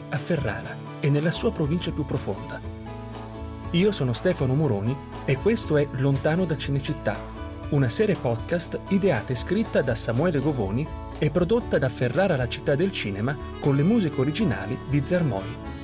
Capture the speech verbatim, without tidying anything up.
a Ferrara e nella sua provincia più profonda. Io sono Stefano Moroni e questo è Lontano da Cinecittà, una serie podcast ideata e scritta da Samuele Govoni e prodotta da Ferrara la città del cinema con le musiche originali di Zermoi.